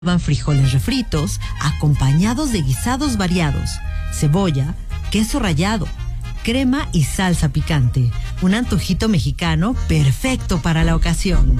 Van frijoles refritos, acompañados de guisados variados, cebolla, queso rallado, crema y salsa picante. Un antojito mexicano perfecto para la ocasión.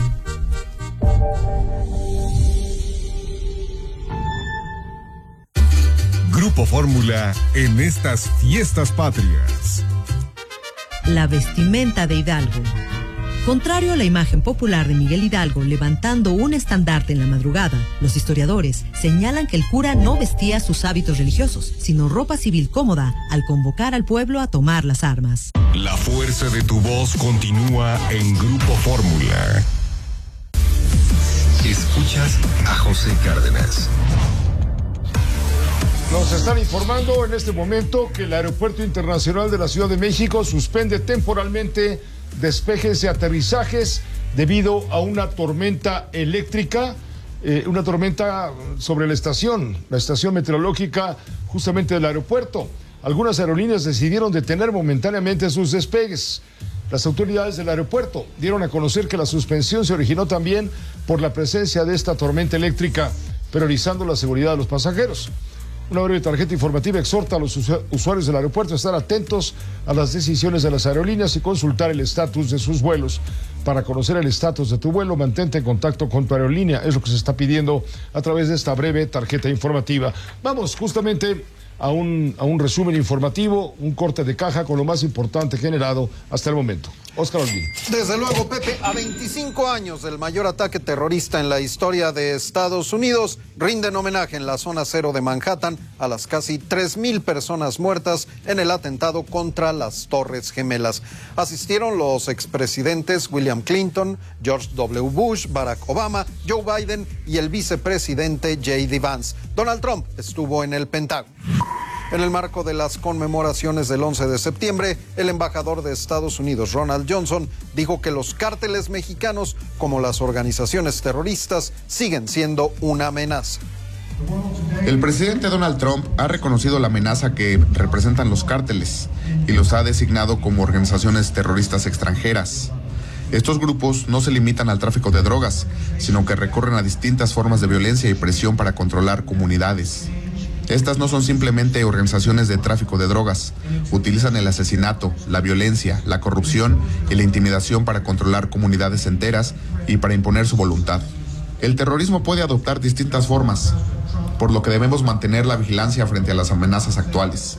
Grupo Fórmula en estas fiestas patrias. La vestimenta de Hidalgo. Contrario a la imagen popular de Miguel Hidalgo levantando un estandarte en la madrugada, los historiadores señalan que el cura no vestía sus hábitos religiosos, sino ropa civil cómoda al convocar al pueblo a tomar las armas. La fuerza de tu voz continúa en Grupo Fórmula. Escuchas a José Cárdenas. Nos están informando en este momento que el Aeropuerto Internacional de la Ciudad de México suspende temporalmente despejes y aterrizajes debido a una tormenta eléctrica, una tormenta sobre la estación meteorológica justamente del aeropuerto. Algunas aerolíneas decidieron detener momentáneamente sus despegues. Las autoridades del aeropuerto dieron a conocer que la suspensión se originó también por la presencia de esta tormenta eléctrica, priorizando la seguridad de los pasajeros. Una breve tarjeta informativa exhorta a los usuarios del aeropuerto a estar atentos a las decisiones de las aerolíneas y consultar el estatus de sus vuelos. Para conocer el estatus de tu vuelo, mantente en contacto con tu aerolínea. Es lo que se está pidiendo a través de esta breve tarjeta informativa. Vamos justamente a un resumen informativo, un corte de caja con lo más importante generado hasta el momento. Óscar Olguín. Desde luego, Pepe, a 25 años del mayor ataque terrorista en la historia de Estados Unidos, rinden homenaje en la zona cero de Manhattan a las casi 3,000 personas muertas en el atentado contra las Torres Gemelas. Asistieron los expresidentes William Clinton, George W. Bush, Barack Obama, Joe Biden y el vicepresidente J.D. Vance. Donald Trump estuvo en el Pentágono. En el marco de las conmemoraciones del 11 de septiembre, el embajador de Estados Unidos, Ronald Johnson, dijo que los cárteles mexicanos, como las organizaciones terroristas, siguen siendo una amenaza. El presidente Donald Trump ha reconocido la amenaza que representan los cárteles y los ha designado como organizaciones terroristas extranjeras. Estos grupos no se limitan al tráfico de drogas, sino que recurren a distintas formas de violencia y presión para controlar comunidades. Estas no son simplemente organizaciones de tráfico de drogas. Utilizan el asesinato, la violencia, la corrupción y la intimidación para controlar comunidades enteras y para imponer su voluntad. El terrorismo puede adoptar distintas formas, por lo que debemos mantener la vigilancia frente a las amenazas actuales.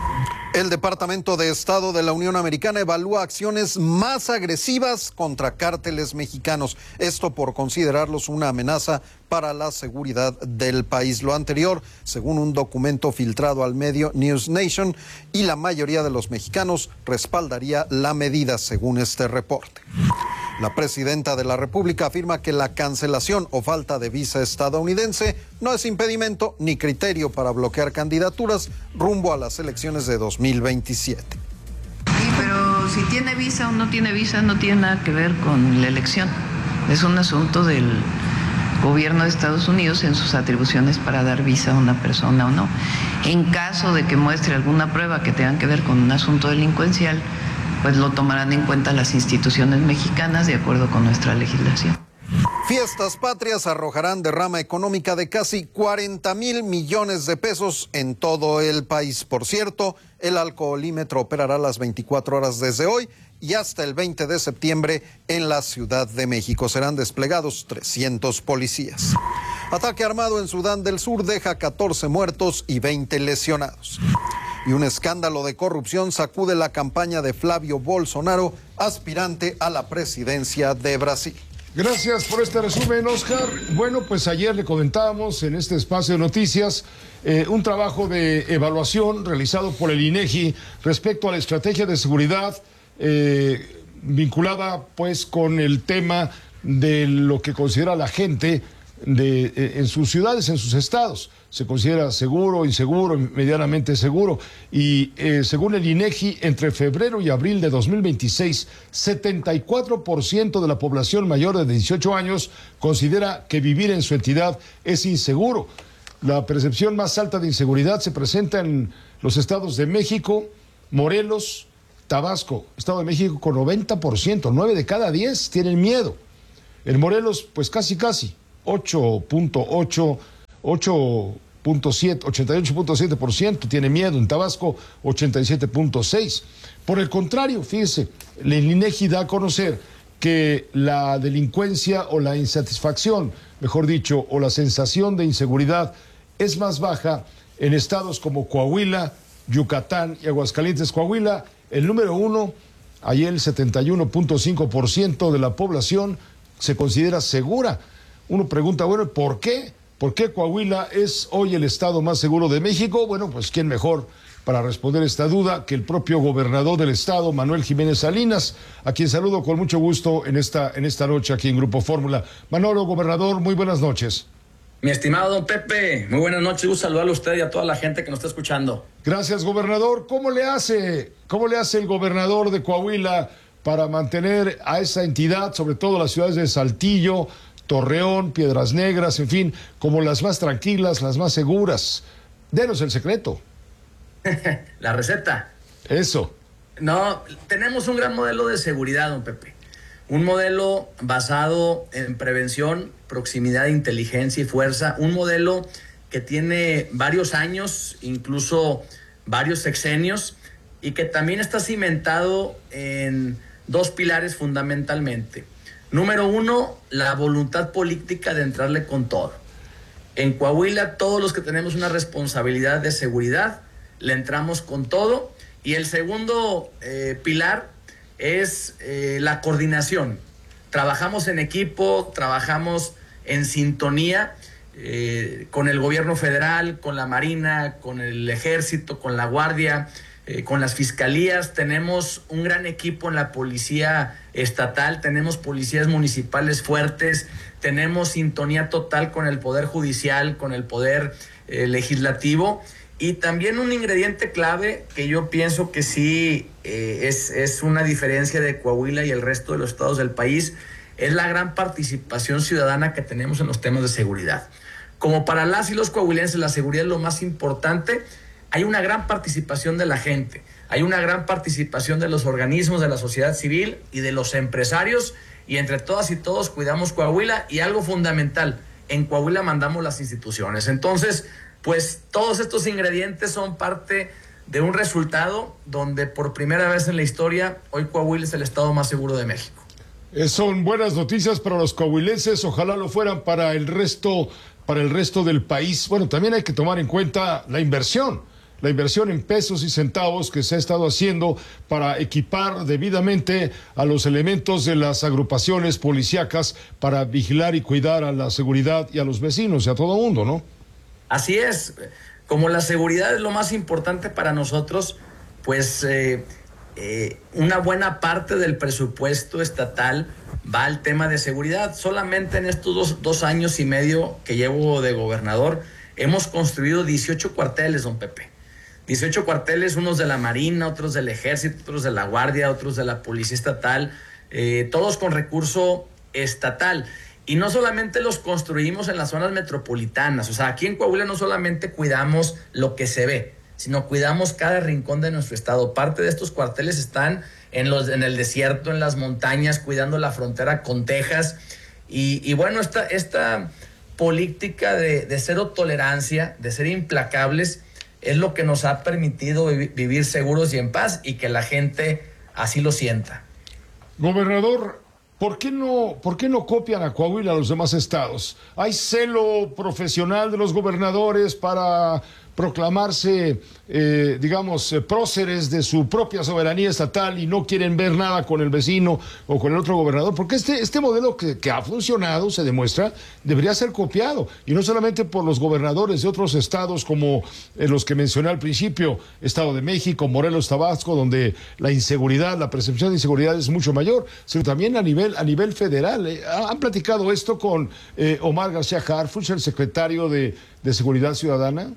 El Departamento de Estado de la Unión Americana evalúa acciones más agresivas contra cárteles mexicanos, esto por considerarlos una amenaza para la seguridad del país. Lo anterior, según un documento filtrado al medio News Nation, y la mayoría de los mexicanos respaldaría la medida, según este reporte. La presidenta de la República afirma que la cancelación o falta de visa estadounidense no es impedimento ni criterio para bloquear candidaturas rumbo a las elecciones de 2027. Sí, pero si tiene visa o no tiene visa no tiene nada que ver con la elección. Es un asunto del gobierno de Estados Unidos en sus atribuciones para dar visa a una persona o no. En caso de que muestre alguna prueba que tenga que ver con un asunto delincuencial, pues lo tomarán en cuenta las instituciones mexicanas de acuerdo con nuestra legislación. Fiestas Patrias arrojarán derrama económica de casi 40,000 millones de pesos en todo el país. Por cierto, el alcoholímetro operará las 24 horas desde hoy y hasta el 20 de septiembre en la Ciudad de México. Serán desplegados 300 policías. Ataque armado en Sudán del Sur deja 14 muertos y 20 lesionados. Y un escándalo de corrupción sacude la campaña de Flavio Bolsonaro, aspirante a la presidencia de Brasil. Gracias por este resumen, Oscar. Bueno, pues ayer le comentábamos en este espacio de noticias un trabajo de evaluación realizado por el INEGI respecto a la estrategia de seguridad vinculada pues con el tema de lo que considera la gente en sus ciudades, en sus estados. Se considera seguro, inseguro, medianamente seguro. Y según el INEGI, entre febrero y abril de 2026, 74% de la población mayor de 18 años considera que vivir en su entidad es inseguro. La percepción más alta de inseguridad se presenta en los estados de México, Morelos, Tabasco. Estado de México con 90%, 9 de cada 10 tienen miedo. En Morelos, pues casi, 8.8 88.7% tiene miedo. En Tabasco, 87.6%. Por el contrario, fíjese, el INEGI da a conocer que la delincuencia o la insatisfacción, mejor dicho, o la sensación de inseguridad es más baja en estados como Coahuila, Yucatán y Aguascalientes. Coahuila, el número 1, ahí el 71.5% de la población se considera segura. Uno pregunta, bueno, ¿por qué? ¿Por qué Coahuila es hoy el estado más seguro de México? Bueno, pues ¿quién mejor para responder esta duda que el propio gobernador del estado, Manuel Jiménez Salinas, a quien saludo con mucho gusto en esta noche aquí en Grupo Fórmula? Manolo, gobernador, muy buenas noches. Mi estimado don Pepe, muy buenas noches, gusto saludarlo a usted y a toda la gente que nos está escuchando. Gracias, gobernador. ¿Cómo le hace el gobernador de Coahuila para mantener a esa entidad, sobre todo las ciudades de Saltillo, Torreón, Piedras Negras, en fin, como las más tranquilas, las más seguras? Denos el secreto. La receta. Eso. No, tenemos un gran modelo de seguridad, don Pepe. Un modelo basado en prevención, proximidad, inteligencia y fuerza. Un modelo que tiene varios años, incluso varios sexenios, y que también está cimentado en dos pilares fundamentalmente. Número uno, la voluntad política de entrarle con todo. En Coahuila, todos los que tenemos una responsabilidad de seguridad, le entramos con todo. Y el segundo pilar es la coordinación. Trabajamos en equipo, trabajamos en sintonía con el gobierno federal, con la Marina, con el Ejército, con la Guardia, con las fiscalías. Tenemos un gran equipo en la policía estatal, tenemos policías municipales fuertes, tenemos sintonía total con el Poder Judicial, con el Poder Legislativo. Y también un ingrediente clave que yo pienso que sí es una diferencia de Coahuila y el resto de los estados del país, es la gran participación ciudadana que tenemos en los temas de seguridad. Como para las y los coahuilenses la seguridad es lo más importante, hay una gran participación de la gente, hay una gran participación de los organismos de la sociedad civil y de los empresarios, y entre todas y todos cuidamos Coahuila. Y algo fundamental, en Coahuila mandamos las instituciones. Entonces, pues todos estos ingredientes son parte de un resultado donde por primera vez en la historia, hoy Coahuila es el estado más seguro de México. Son buenas noticias para los coahuilenses, ojalá lo fueran para el resto del país. Bueno, también hay que tomar en cuenta la inversión en pesos y centavos que se ha estado haciendo para equipar debidamente a los elementos de las agrupaciones policíacas para vigilar y cuidar a la seguridad y a los vecinos y a todo mundo, ¿no? Así es, como la seguridad es lo más importante para nosotros, pues una buena parte del presupuesto estatal va al tema de seguridad. Solamente en estos dos años y medio que llevo de gobernador, hemos construido 18 cuarteles, don Pepe. 18 cuarteles, unos de la Marina, otros del Ejército, otros de la Guardia, otros de la Policía Estatal, todos con recurso estatal. Y no solamente los construimos en las zonas metropolitanas, o sea, aquí en Coahuila no solamente cuidamos lo que se ve, sino cuidamos cada rincón de nuestro estado. Parte de estos cuarteles están en el desierto, en las montañas, cuidando la frontera con Texas. Y bueno, esta política de cero tolerancia, de ser implacables, es lo que nos ha permitido vivir seguros y en paz, y que la gente así lo sienta. Gobernador, ¿por qué no copian a Coahuila a los demás estados? ¿Hay celo profesional de los gobernadores para proclamarse, próceres de su propia soberanía estatal y no quieren ver nada con el vecino o con el otro gobernador? Porque este modelo que ha funcionado, se demuestra, debería ser copiado. Y no solamente por los gobernadores de otros estados como los que mencioné al principio, Estado de México, Morelos, Tabasco, donde la inseguridad, la percepción de inseguridad es mucho mayor, sino también a nivel federal. ¿Han platicado esto con Omar García Harfuch, el secretario de Seguridad Ciudadana?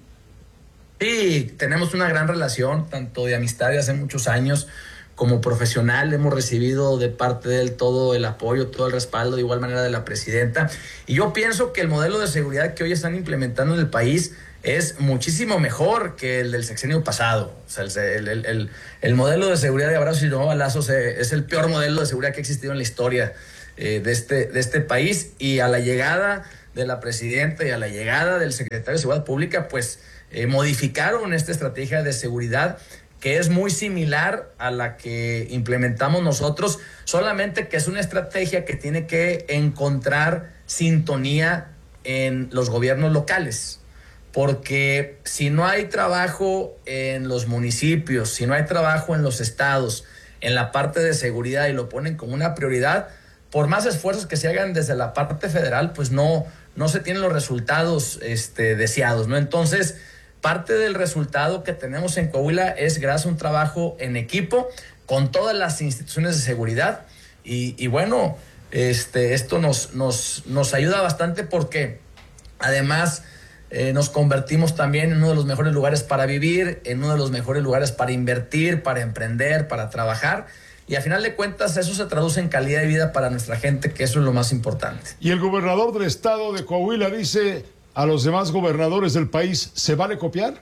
Sí, tenemos una gran relación, tanto de amistad de hace muchos años como profesional. Hemos recibido de parte de él todo el apoyo, todo el respaldo, de igual manera de la presidenta. Y yo pienso que el modelo de seguridad que hoy están implementando en el país es muchísimo mejor que el del sexenio pasado. O sea, el modelo de seguridad de abrazos y no balazos es el peor modelo de seguridad que ha existido en la historia de este país. Y a la llegada de la presidenta y a la llegada del secretario de Seguridad Pública, pues modificaron esta estrategia de seguridad, que es muy similar a la que implementamos nosotros, solamente que es una estrategia que tiene que encontrar sintonía en los gobiernos locales. Porque si no hay trabajo en los municipios, si no hay trabajo en los estados, en la parte de seguridad, y lo ponen como una prioridad, por más esfuerzos que se hagan desde la parte federal, pues no se tienen los resultados deseados, ¿no? Entonces, parte del resultado que tenemos en Coahuila es gracias a un trabajo en equipo con todas las instituciones de seguridad. Y bueno, esto nos ayuda bastante porque además nos convertimos también en uno de los mejores lugares para vivir, en uno de los mejores lugares para invertir, para emprender, para trabajar. Y a final de cuentas eso se traduce en calidad de vida para nuestra gente, que eso es lo más importante. Y el gobernador del estado de Coahuila dice a los demás gobernadores del país, ¿se vale copiar?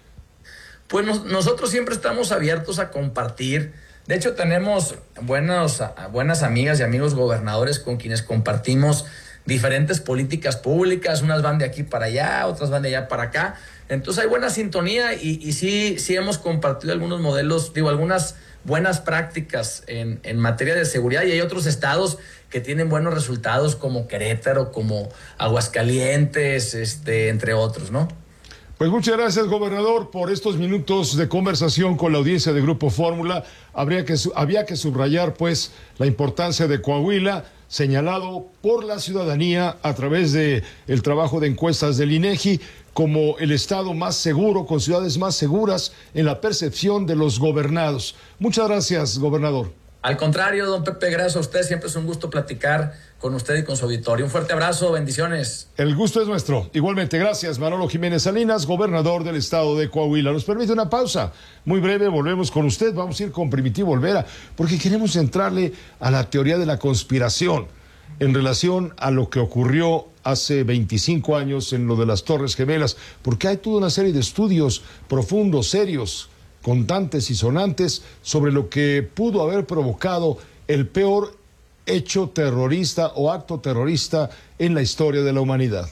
Pues nosotros siempre estamos abiertos a compartir. De hecho, tenemos buenas amigas y amigos gobernadores con quienes compartimos diferentes políticas públicas. Unas van de aquí para allá, otras van de allá para acá. Entonces hay buena sintonía y sí hemos compartido algunos modelos, algunas buenas prácticas en materia de seguridad, y hay otros estados que tienen buenos resultados como Querétaro, como Aguascalientes, entre otros, ¿no? Pues muchas gracias, gobernador, por estos minutos de conversación con la audiencia de Grupo Fórmula. Había que subrayar, pues, la importancia de Coahuila, señalado por la ciudadanía a través de el trabajo de encuestas del INEGI como el estado más seguro, con ciudades más seguras en la percepción de los gobernados. Muchas gracias, gobernador. Al contrario, don Pepe, gracias a usted. Siempre es un gusto platicar con usted y con su auditorio. Un fuerte abrazo, bendiciones. El gusto es nuestro. Igualmente, gracias, Manolo Jiménez Salinas, gobernador del estado de Coahuila. Nos permite una pausa muy breve, volvemos con usted. Vamos a ir con Primitivo Olvera, porque queremos entrarle a la teoría de la conspiración en relación a lo que ocurrió hace 25 años en lo de las Torres Gemelas, porque hay toda una serie de estudios profundos, serios, contantes y sonantes sobre lo que pudo haber provocado el peor hecho terrorista o acto terrorista en la historia de la humanidad.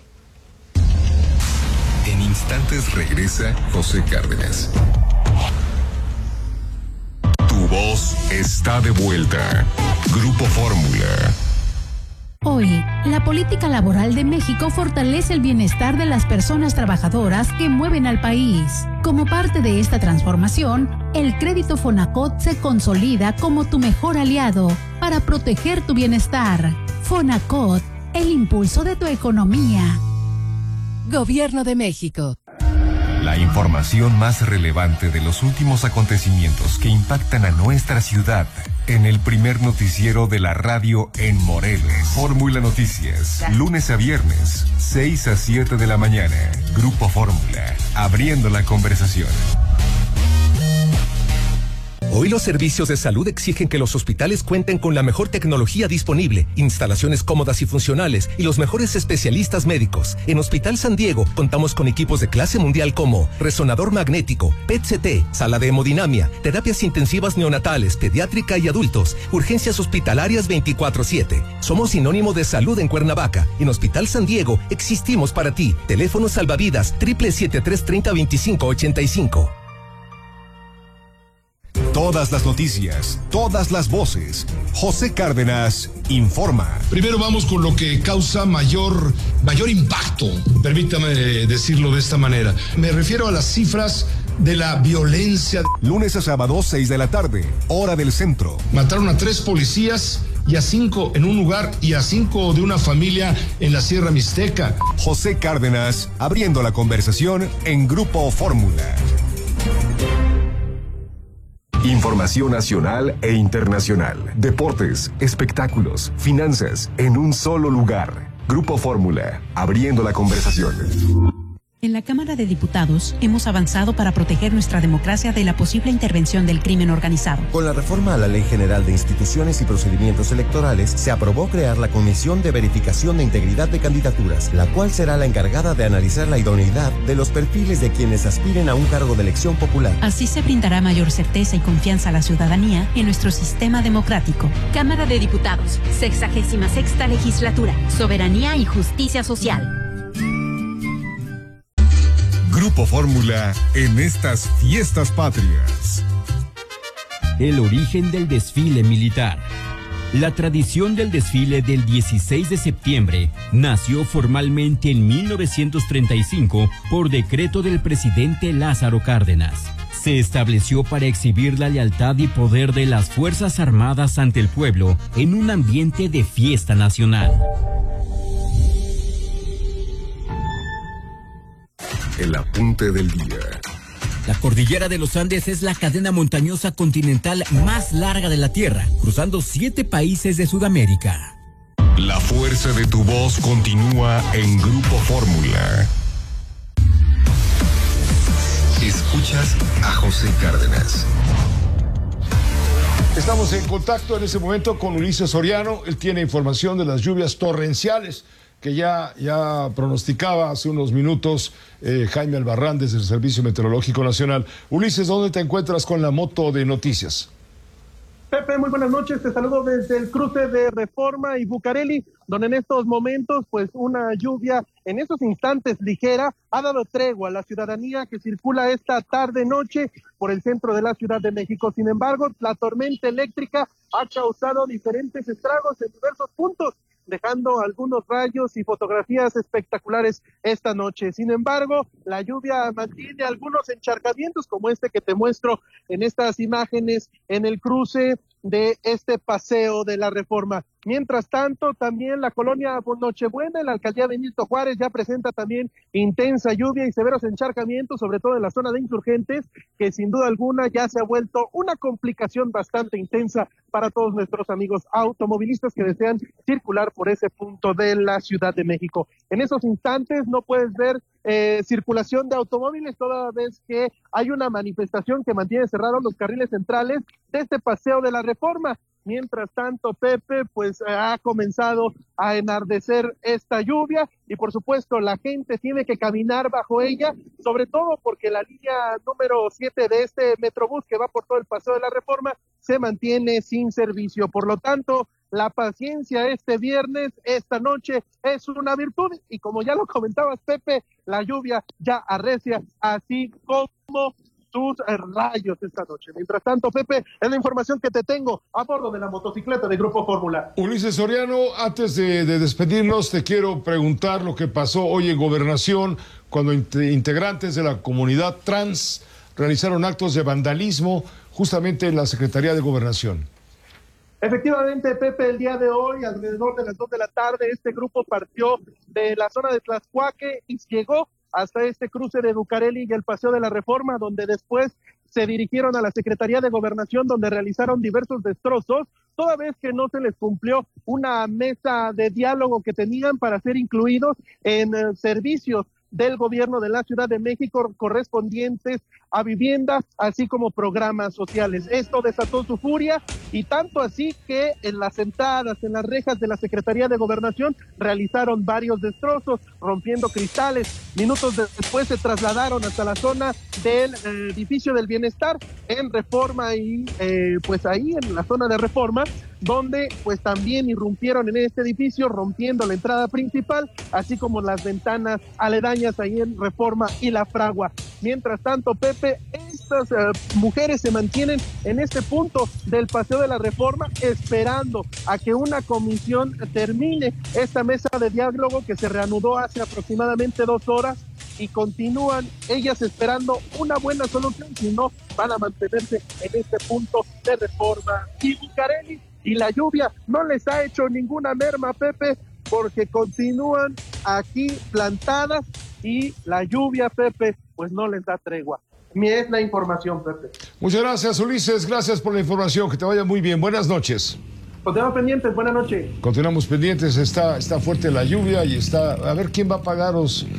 En instantes regresa José Cárdenas. Tu voz está de vuelta. Grupo Fórmula. Hoy, la política laboral de México fortalece el bienestar de las personas trabajadoras que mueven al país. Como parte de esta transformación, el crédito Fonacot se consolida como tu mejor aliado para proteger tu bienestar. Fonacot, el impulso de tu economía. Gobierno de México. La información más relevante de los últimos acontecimientos que impactan a nuestra ciudad en el primer noticiero de la radio en Morelos. Fórmula Noticias, lunes a viernes, 6 a 7 de la mañana. Grupo Fórmula, abriendo la conversación. Hoy los servicios de salud exigen que los hospitales cuenten con la mejor tecnología disponible, instalaciones cómodas y funcionales y los mejores especialistas médicos. En Hospital San Diego contamos con equipos de clase mundial como resonador magnético, PET-CT, sala de hemodinamia, terapias intensivas neonatales, pediátrica y adultos, urgencias hospitalarias 24/7. Somos sinónimo de salud en Cuernavaca. En Hospital San Diego existimos para ti. Teléfono salvavidas 777-3025-85. Todas las noticias, todas las voces. José Cárdenas informa. Primero vamos con lo que causa mayor impacto, permítame decirlo de esta manera. Me refiero a las cifras de la violencia. Lunes a sábado, 6 de la tarde, hora del centro. Mataron a 3 policías y a 5 en un lugar y a 5 de una familia en la Sierra Mixteca. José Cárdenas, abriendo la conversación en Grupo Fórmula. Información nacional e internacional, deportes, espectáculos, finanzas, en un solo lugar. Grupo Fórmula, abriendo la conversación. En la Cámara de Diputados hemos avanzado para proteger nuestra democracia de la posible intervención del crimen organizado. Con la reforma a la Ley General de Instituciones y Procedimientos Electorales, se aprobó crear la Comisión de Verificación de Integridad de Candidaturas, la cual será la encargada de analizar la idoneidad de los perfiles de quienes aspiren a un cargo de elección popular. Así se brindará mayor certeza y confianza a la ciudadanía en nuestro sistema democrático. Cámara de Diputados, 66ª Legislatura, Soberanía y Justicia Social. Grupo Fórmula en estas fiestas patrias. El origen del desfile militar. La tradición del desfile del 16 de septiembre nació formalmente en 1935 por decreto del presidente Lázaro Cárdenas. Se estableció para exhibir la lealtad y poder de las Fuerzas Armadas ante el pueblo en un ambiente de fiesta nacional. El apunte del día. La cordillera de los Andes es la cadena montañosa continental más larga de la Tierra, cruzando 7 países de Sudamérica. La fuerza de tu voz continúa en Grupo Fórmula. Escuchas a José Cárdenas. Estamos en contacto en este momento con Ulises Soriano. Él tiene información de las lluvias torrenciales que ya pronosticaba hace unos minutos Jaime Albarrán desde el Servicio Meteorológico Nacional. Ulises, ¿dónde te encuentras con la moto de noticias? Pepe, muy buenas noches, te saludo desde el cruce de Reforma y Bucareli, donde en estos momentos, pues una lluvia en estos instantes ligera ha dado tregua a la ciudadanía que circula esta tarde-noche por el centro de la Ciudad de México. Sin embargo, la tormenta eléctrica ha causado diferentes estragos en diversos puntos, dejando algunos rayos y fotografías espectaculares esta noche. Sin embargo, la lluvia mantiene algunos encharcamientos como este que te muestro en estas imágenes en el cruce de este paseo de la Reforma. Mientras tanto, también la colonia Nochebuena, en la alcaldía Benito Juárez, ya presenta también intensa lluvia y severos encharcamientos, sobre todo en la zona de Insurgentes, que sin duda alguna ya se ha vuelto una complicación bastante intensa para todos nuestros amigos automovilistas que desean circular por ese punto de la Ciudad de México. En esos instantes no puedes ver circulación de automóviles, toda vez que hay una manifestación que mantiene cerrados los carriles centrales de este paseo de la Reforma. Mientras tanto, Pepe, pues ha comenzado a enardecer esta lluvia y por supuesto la gente tiene que caminar bajo ella, sobre todo porque la línea número 7 de este Metrobús que va por todo el paseo de la Reforma se mantiene sin servicio. Por lo tanto, la paciencia este viernes, esta noche, es una virtud y como ya lo comentabas, Pepe, la lluvia ya arrecia, así como sus rayos esta noche. Mientras tanto, Pepe, es la información que te tengo a bordo de la motocicleta de Grupo Fórmula. Ulises Soriano, antes de despedirnos, te quiero preguntar lo que pasó hoy en Gobernación, cuando integrantes de la comunidad trans realizaron actos de vandalismo justamente en la Secretaría de Gobernación. Efectivamente, Pepe, el día de hoy, alrededor de las 2 de la tarde, este grupo partió de la zona de Tlaxcuaque y llegó hasta este cruce de Bucareli y el Paseo de la Reforma, donde después se dirigieron a la Secretaría de Gobernación, donde realizaron diversos destrozos, toda vez que no se les cumplió una mesa de diálogo que tenían para ser incluidos en servicios del gobierno de la Ciudad de México correspondientes a vivienda, así como programas sociales. Esto desató su furia y tanto así que en las entradas, en las rejas de la Secretaría de Gobernación realizaron varios destrozos, rompiendo cristales. Minutos después se trasladaron hasta la zona del edificio del Bienestar en Reforma y pues ahí en la zona de Reforma, donde pues también irrumpieron en este edificio rompiendo la entrada principal, así como las ventanas aledañas ahí en Reforma y La Fragua. Mientras tanto, Pepe, estas mujeres se mantienen en este punto del Paseo de la Reforma esperando a que una comisión termine esta mesa de diálogo que se reanudó hace aproximadamente 2 horas y continúan ellas esperando una buena solución, si no van a mantenerse en este punto de Reforma y Bucareli. Y la lluvia no les ha hecho ninguna merma, Pepe, porque continúan aquí plantadas y la lluvia, Pepe, pues no les da tregua. Es la información, Pepe. Muchas gracias, Ulises. Gracias por la información. Que te vaya muy bien. Buenas noches. Continuamos pendientes. Buenas noches. Continuamos pendientes. Está fuerte la lluvia y está... A ver quién va a pagar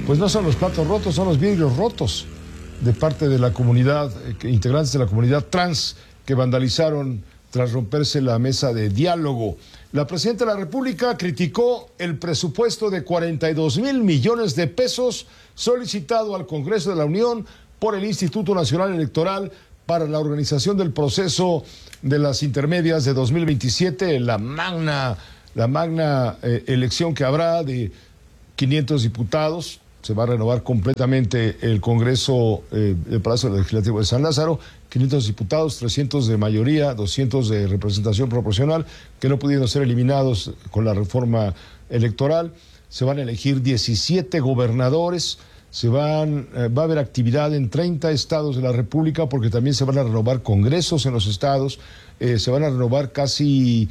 pues no son los platos rotos, son los vidrios rotos de parte de la comunidad, integrantes de la comunidad trans que vandalizaron tras romperse la mesa de diálogo. La presidenta de la República criticó el presupuesto de 42,000 millones de pesos solicitado al Congreso de la Unión por el Instituto Nacional Electoral para la organización del proceso de las intermedias de 2027, la magna elección que habrá de 500 diputados. Se va a renovar completamente el Congreso del Palacio Legislativo de San Lázaro, 500 diputados, 300 de mayoría, 200 de representación proporcional, que no pudieron ser eliminados con la reforma electoral. Se van a elegir 17 gobernadores, va a haber actividad en 30 estados de la República, porque también se van a renovar congresos en los estados, se van a renovar casi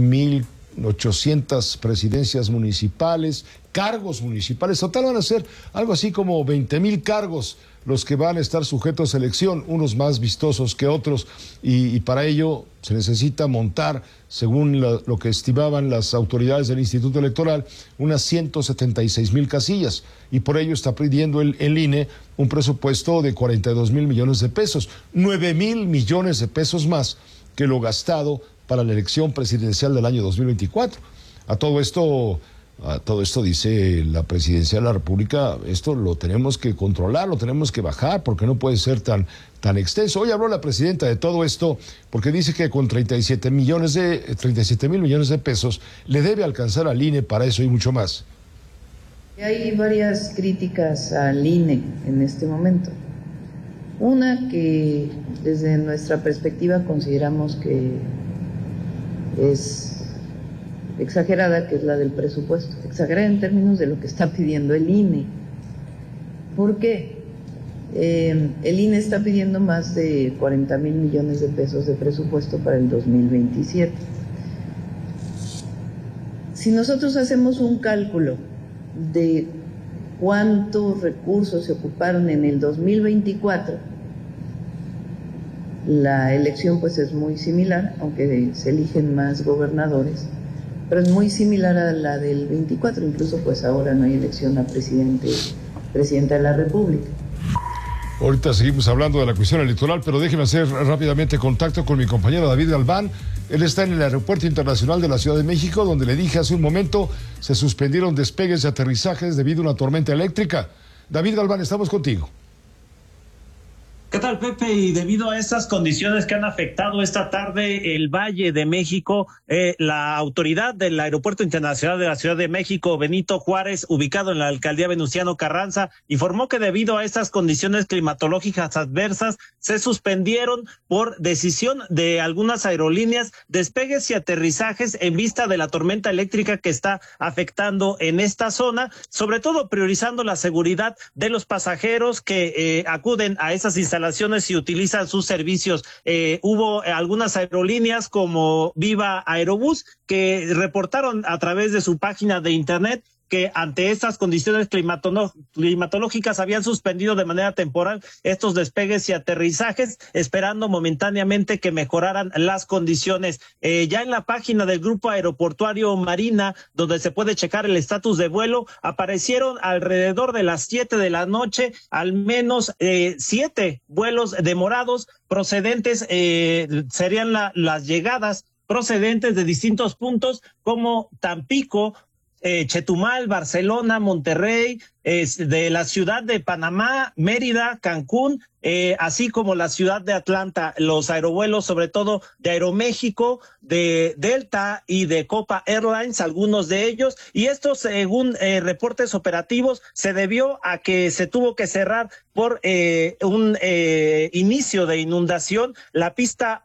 1,800 presidencias municipales, cargos municipales. Total van a ser algo así como 20,000 cargos los que van a estar sujetos a elección, unos más vistosos que otros, y para ello se necesita montar, según lo que estimaban las autoridades del Instituto Electoral, unas 176,000 casillas, y por ello está pidiendo el INE un presupuesto de 42,000 millones de pesos, 9,000 millones de pesos más que lo gastado para la elección presidencial del año 2024. A todo esto dice la Presidencia de la República, esto lo tenemos que controlar, lo tenemos que bajar, porque no puede ser tan extenso. Hoy habló la presidenta de todo esto, porque dice que con 37 mil millones de pesos le debe alcanzar al INE para eso y mucho más. Hay varias críticas al INE en este momento. Una que desde nuestra perspectiva consideramos que es exagerada, que es la del presupuesto, exagerada en términos de lo que está pidiendo el INE. ¿Por qué? El INE está pidiendo más de 40,000 millones de pesos de presupuesto para el 2027. Si nosotros hacemos un cálculo de cuántos recursos se ocuparon en el 2024, la elección pues es muy similar, aunque se eligen más gobernadores, pero es muy similar a la del 24, incluso pues ahora no hay elección a presidenta de la República. Ahorita seguimos hablando de la cuestión electoral, pero déjeme hacer rápidamente contacto con mi compañero David Galván. Él está en el Aeropuerto Internacional de la Ciudad de México, donde le dije hace un momento se suspendieron despegues y aterrizajes debido a una tormenta eléctrica. David Galván, estamos contigo. ¿Qué tal, Pepe? Y debido a estas condiciones que han afectado esta tarde el Valle de México, la autoridad del Aeropuerto Internacional de la Ciudad de México, Benito Juárez, ubicado en la alcaldía Venustiano Carranza, informó que debido a estas condiciones climatológicas adversas, se suspendieron por decisión de algunas aerolíneas despegues y aterrizajes en vista de la tormenta eléctrica que está afectando en esta zona, sobre todo priorizando la seguridad de los pasajeros que acuden a esas instalaciones y utilizan sus servicios. Hubo algunas aerolíneas como Viva Aerobús que reportaron a través de su página de internet que ante estas condiciones climatológicas habían suspendido de manera temporal estos despegues y aterrizajes, esperando momentáneamente que mejoraran las condiciones. Ya en la página del Grupo Aeroportuario Marina, donde se puede checar el estatus de vuelo, aparecieron alrededor de las 7 de la noche al menos 7 vuelos demorados procedentes, serían las llegadas procedentes de distintos puntos como Tampico, Chetumal, Barcelona, Monterrey, de la ciudad de Panamá, Mérida, Cancún, así como la ciudad de Atlanta. Los aerovuelos, sobre todo de Aeroméxico, de Delta y de Copa Airlines, algunos de ellos, y esto según reportes operativos se debió a que se tuvo que cerrar por un inicio de inundación la pista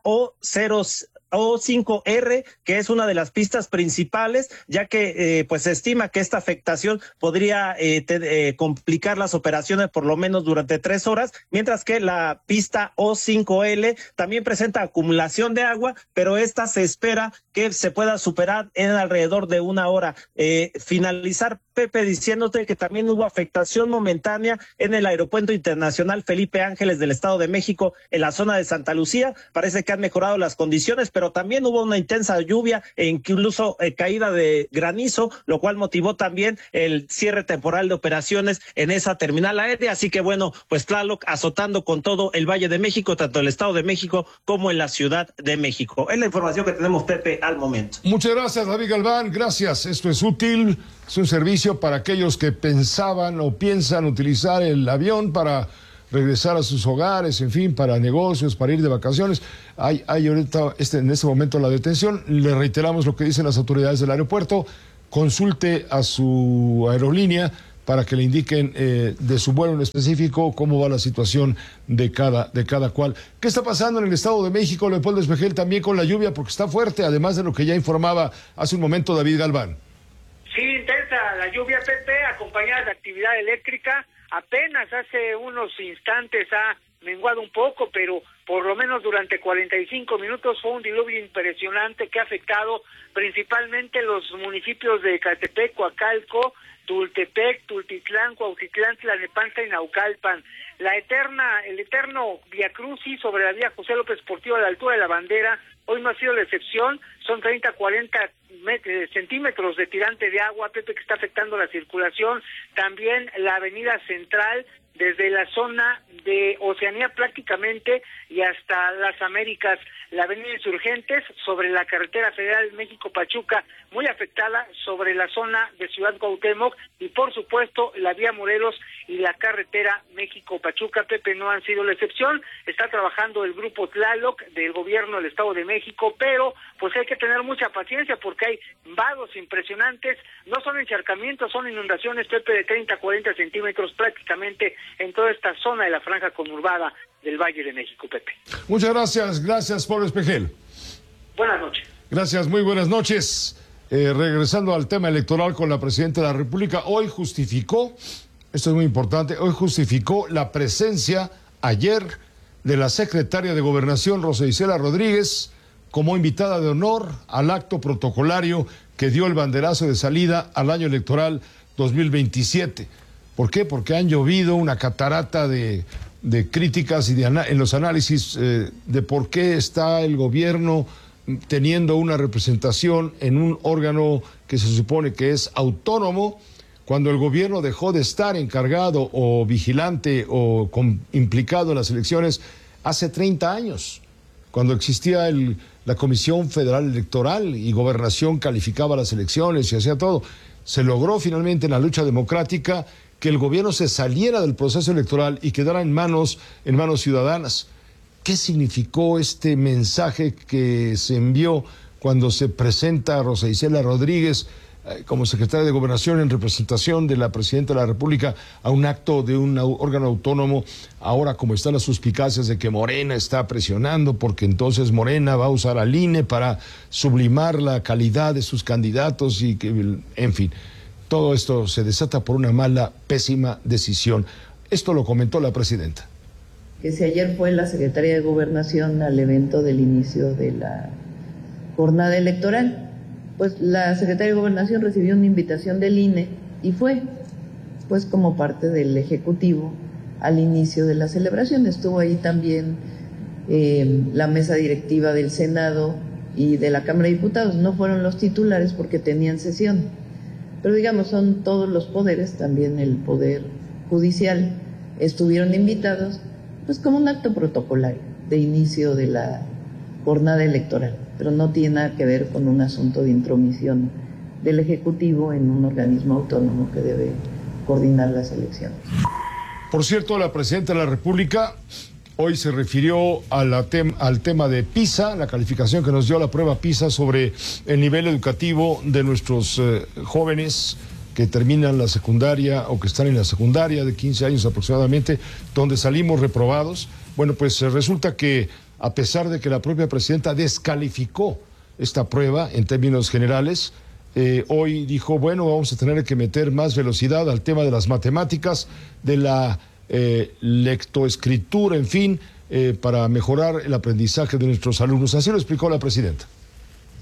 O5R, que es una de las pistas principales, ya que pues se estima que esta afectación podría complicar las operaciones por lo menos durante 3 horas, mientras que la pista O5L también presenta acumulación de agua, pero esta se espera que se pueda superar en alrededor de 1 hora. Finalizar Pepe, diciéndote que también hubo afectación momentánea en el Aeropuerto Internacional Felipe Ángeles del Estado de México, en la zona de Santa Lucía. Parece que han mejorado las condiciones, pero también hubo una intensa lluvia e incluso caída de granizo, lo cual motivó también el cierre temporal de operaciones en esa terminal aérea. Así que bueno, pues Tlaloc azotando con todo el Valle de México, tanto el Estado de México como en la Ciudad de México. Es la información que tenemos, Pepe, al momento. Muchas gracias, David Galván. Gracias. Esto es útil. Es un servicio para aquellos que pensaban o piensan utilizar el avión para regresar a sus hogares, en fin, para negocios, para ir de vacaciones. Hay ahorita, en este momento, la detención. Le reiteramos lo que dicen las autoridades del aeropuerto. Consulte a su aerolínea para que le indiquen de su vuelo en específico cómo va la situación de cada cual. ¿Qué está pasando en el Estado de México, Leopoldo Espejel, también con la lluvia? Porque está fuerte, además de lo que ya informaba hace un momento David Galván. Sí, intensa la lluvia, Pepe, acompañada de actividad eléctrica. Apenas hace unos instantes ha menguado un poco, pero por lo menos durante 45 minutos fue un diluvio impresionante que ha afectado principalmente los municipios de Ecatepec, Coacalco, Tultepec, Tultitlán, Cuautitlán, Tlalnepantla y Naucalpan. El eterno viacrucis sobre la vía José López Portillo a la altura de la bandera, hoy no ha sido la excepción. Son 30-40 centímetros de tirante de agua, Pepe, que está afectando la circulación. También la avenida central, desde la zona de Oceanía prácticamente y hasta las Américas, la avenida Insurgentes sobre la carretera federal México-Pachuca, muy afectada, sobre la zona de Ciudad Cuauhtémoc, y por supuesto la vía Morelos y la carretera México-Pachuca, Pepe, no han sido la excepción. Está trabajando el grupo Tlaloc del gobierno del Estado de México, pero pues hay que tener mucha paciencia porque hay vados impresionantes. No son encharcamientos, son inundaciones, Pepe, de 30-40 centímetros prácticamente en toda esta zona de la franja conurbada del Valle de México, Pepe. Muchas gracias, Pablo Espejel. Buenas noches. Gracias, muy buenas noches. Regresando al tema electoral con la Presidenta de la República, hoy justificó, esto es muy importante, hoy justificó la presencia ayer de la secretaria de Gobernación, Rosa Isela Rodríguez, como invitada de honor al acto protocolario que dio el banderazo de salida al año electoral 2027. ¿Por qué? Porque han llovido una catarata de críticas y en los análisis de por qué está el gobierno teniendo una representación en un órgano que se supone que es autónomo, cuando el gobierno dejó de estar encargado o vigilante o implicado en las elecciones hace 30 años, cuando existía la Comisión Federal Electoral y Gobernación calificaba las elecciones y hacía todo. Se logró finalmente en la lucha democrática que el gobierno se saliera del proceso electoral y quedara en manos ciudadanas. ¿Qué significó este mensaje que se envió cuando se presenta a Rosa Isela Rodríguez como secretaria de Gobernación en representación de la Presidenta de la República a un acto de un órgano autónomo? Ahora, como están las suspicacias de que Morena está presionando porque entonces Morena va a usar al INE para sublimar la calidad de sus candidatos y que, en fin, todo esto se desata por una mala, pésima decisión. Esto lo comentó la Presidenta. Que si ayer fue la Secretaría de Gobernación al evento del inicio de la jornada electoral, pues la Secretaría de Gobernación recibió una invitación del INE y fue, pues como parte del Ejecutivo, al inicio de la celebración. Estuvo ahí también la mesa directiva del Senado y de la Cámara de Diputados. No fueron los titulares porque tenían sesión, pero digamos, son todos los poderes, también el Poder Judicial, estuvieron invitados, pues como un acto protocolario de inicio de la jornada electoral, pero no tiene nada que ver con un asunto de intromisión del Ejecutivo en un organismo autónomo que debe coordinar las elecciones. Por cierto, la Presidenta de la República hoy se refirió al tema de PISA, la calificación que nos dio la prueba PISA sobre el nivel educativo de nuestros jóvenes que terminan la secundaria o que están en la secundaria de 15 años aproximadamente, donde salimos reprobados. Bueno, pues resulta que a pesar de que la propia Presidenta descalificó esta prueba en términos generales, hoy dijo, bueno, vamos a tener que meter más velocidad al tema de las matemáticas, de la lectoescritura, en fin, para mejorar el aprendizaje de nuestros alumnos. Así lo explicó la Presidenta.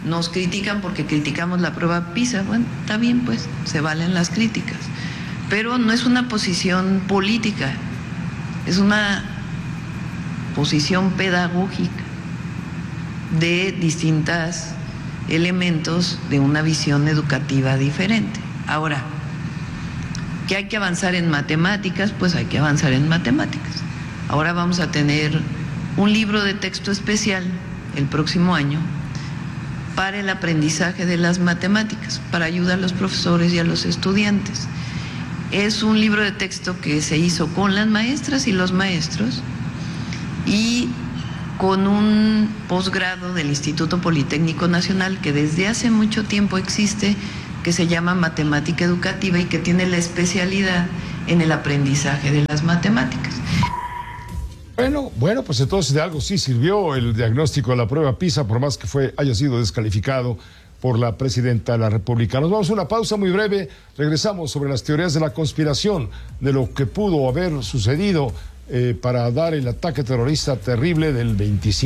nos critican porque criticamos la prueba PISA. Bueno, está bien, pues, se valen las críticas. Pero no es una posición política, es una posición pedagógica de distintos elementos de una visión educativa diferente. Ahora, que hay que avanzar en matemáticas, pues hay que avanzar en matemáticas. Ahora vamos a tener un libro de texto especial el próximo año para el aprendizaje de las matemáticas, para ayudar a los profesores y a los estudiantes. Es un libro de texto que se hizo con las maestras y los maestros y con un posgrado del Instituto Politécnico Nacional que desde hace mucho tiempo existe, que se llama Matemática Educativa y que tiene la especialidad en el aprendizaje de las matemáticas. Bueno, pues entonces de algo sí sirvió el diagnóstico de la prueba PISA, por más que haya sido descalificado por la presidenta de la República. Nos vamos a una pausa muy breve, regresamos sobre las teorías de la conspiración, de lo que pudo haber sucedido para dar el ataque terrorista terrible del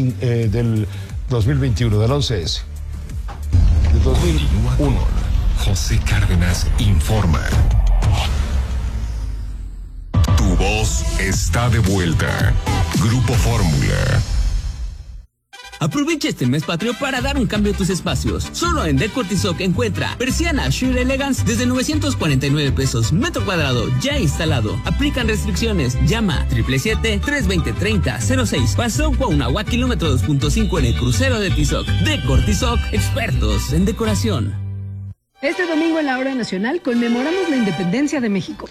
2021, del 11S. Del 2001. José Cárdenas informa. Tu voz está de vuelta. Grupo Fórmula. Aprovecha este mes patrio para dar un cambio a tus espacios. Solo en Decor Tizoc encuentra persiana Sheer Elegance desde 949 pesos metro cuadrado ya instalado. Aplican restricciones. Llama 777-320-3006. Pasó Cuauhnahuac kilómetro 2.5 en el crucero de Tizoc. Decor Tizoc, expertos en decoración. Este domingo en la Hora Nacional conmemoramos la independencia de México.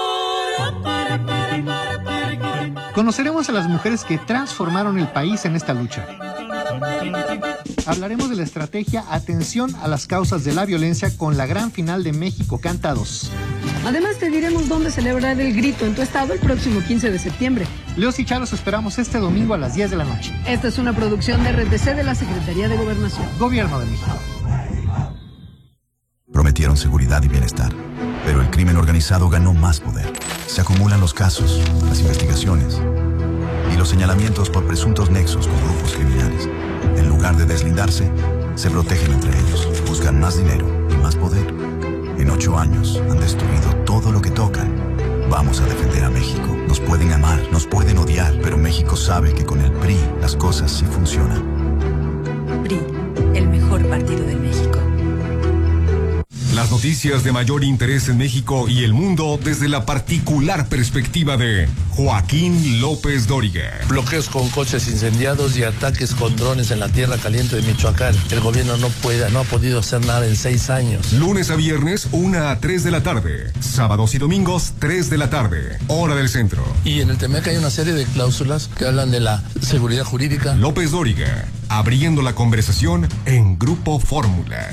Conoceremos a las mujeres que transformaron el país en esta lucha. Hablaremos de la estrategia Atención a las causas de la violencia con la gran final de México Canta 2. Además te diremos dónde celebrar el grito en tu estado el próximo 15 de septiembre. Leos y Charos esperamos este domingo a las 10 de la noche. Esta es una producción de RTC de la Secretaría de Gobernación. Gobierno de México. Prometieron seguridad y bienestar, pero el crimen organizado ganó más poder. Se acumulan los casos, las investigaciones y los señalamientos por presuntos nexos con grupos criminales. En lugar de deslindarse, se protegen entre ellos, buscan más dinero y más poder. En 8 años han destruido todo lo que tocan. Vamos a defender a México. Nos pueden amar, nos pueden odiar, pero México sabe que con el PRI las cosas sí funcionan. PRI, el mejor partido de México. Las noticias de mayor interés en México y el mundo desde la particular perspectiva de Joaquín López Dóriga. Bloqueos con coches incendiados y ataques con drones en la tierra caliente de Michoacán. El gobierno no ha podido hacer nada en 6 años. Lunes a viernes, 1 a 3 de la tarde. Sábados y domingos, 3 de la tarde. Hora del centro. Y en el TEMEC hay una serie de cláusulas que hablan de la seguridad jurídica. López Dóriga, abriendo la conversación en Grupo Fórmula.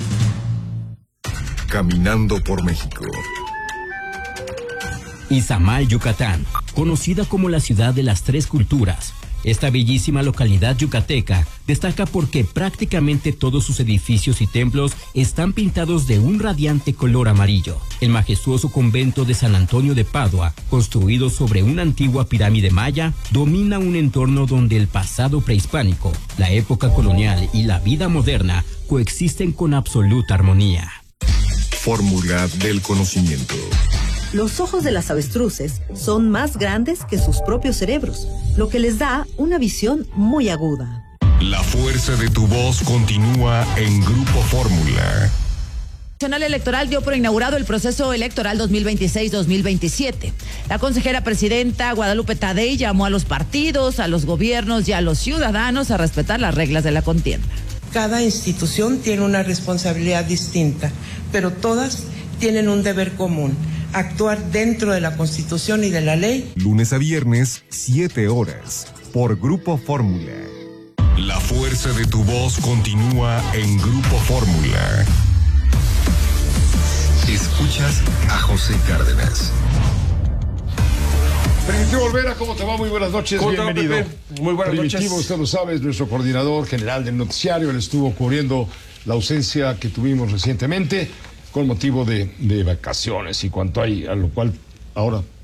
Caminando por México. Izamal, Yucatán, conocida como la ciudad de las 3 culturas. Esta bellísima localidad yucateca destaca porque prácticamente todos sus edificios y templos están pintados de un radiante color amarillo. El majestuoso convento de San Antonio de Padua, construido sobre una antigua pirámide maya, domina un entorno donde el pasado prehispánico, la época colonial y la vida moderna coexisten con absoluta armonía. Fórmula del conocimiento. Los ojos de las avestruces son más grandes que sus propios cerebros, lo que les da una visión muy aguda. La fuerza de tu voz continúa en Grupo Fórmula. Nacional Electoral dio por inaugurado el proceso electoral 2026-2027. La consejera presidenta Guadalupe Tadei llamó a los partidos, a los gobiernos y a los ciudadanos a respetar las reglas de la contienda. Cada institución tiene una responsabilidad distinta, pero todas tienen un deber común: actuar dentro de la Constitución y de la ley. Lunes a viernes, 7 horas, por Grupo Fórmula. La fuerza de tu voz continúa en Grupo Fórmula. Escuchas a José Cárdenas. Primitivo Olvera, ¿cómo te va? Muy buenas noches, bienvenido. Muy buenas Primitivo, noches. usted lo sabe, es nuestro coordinador general del noticiario. Él estuvo cubriendo la ausencia que tuvimos recientemente con motivo de vacaciones y cuanto hay, a lo cual ahora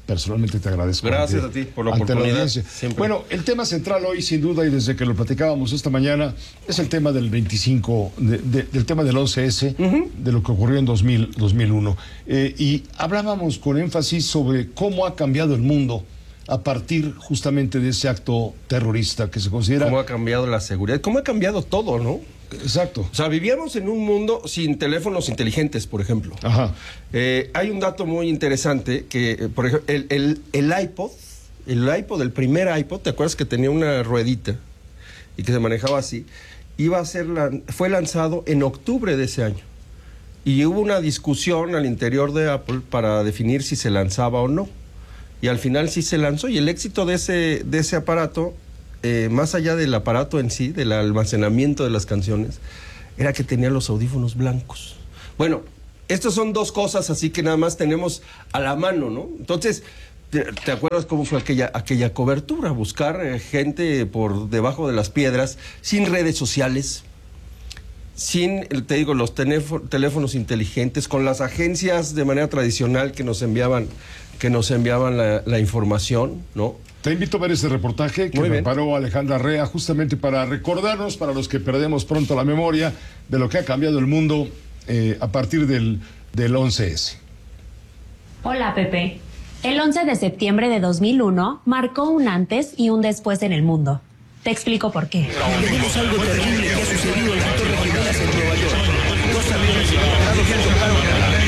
personalmente te agradezco. Gracias a ti por la oportunidad. Bueno, el tema central hoy, sin duda, y desde que lo platicábamos esta mañana, es el tema del 25, del tema del 11S, de lo que ocurrió en 2001. Y hablábamos con énfasis sobre cómo ha cambiado el mundo a partir justamente de ese acto terrorista que se considera... Cómo ha cambiado la seguridad, cómo ha cambiado todo, ¿no? Exacto. O sea, vivíamos en un mundo sin teléfonos inteligentes, por ejemplo. Ajá. Hay un dato muy interesante que, por ejemplo, el iPod, el primer iPod, ¿te acuerdas que tenía una ruedita y que se manejaba así? Fue lanzado en octubre de ese año. Y hubo una discusión al interior de Apple para definir si se lanzaba o no. Y al final sí se lanzó, y el éxito de ese aparato, más allá del aparato en sí, del almacenamiento de las canciones, era que tenía los audífonos blancos. Bueno, estas son dos cosas así que nada más tenemos a la mano, ¿no? Entonces, ¿te acuerdas cómo fue aquella cobertura? Buscar gente por debajo de las piedras, sin redes sociales, sin, te digo, los teléfonos inteligentes, con las agencias de manera tradicional que nos enviaban la información, ¿no? Te invito a ver ese reportaje que preparó Alejandra Rea justamente para recordarnos, para los que perdemos pronto la memoria, de lo que ha cambiado el mundo a partir del 11S. Hola, Pepe. El 11 de septiembre de 2001 marcó un antes y un después en el mundo. Te explico por qué. Tenemos algo terrible que ha sucedido en las Torres Gemelas en Nueva York. 2 aviones importados chocaron con la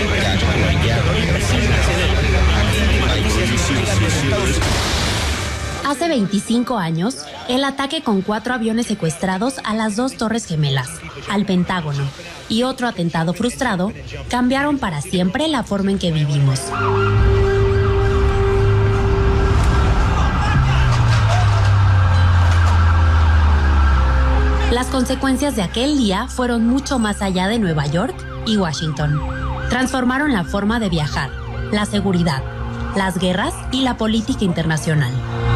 Hace 25 años, el ataque con 4 aviones secuestrados a las 2 Torres Gemelas, al Pentágono, y otro atentado frustrado, cambiaron para siempre la forma en que vivimos. Las consecuencias de aquel día fueron mucho más allá de Nueva York y Washington. Transformaron la forma de viajar, la seguridad, las guerras y la política internacional.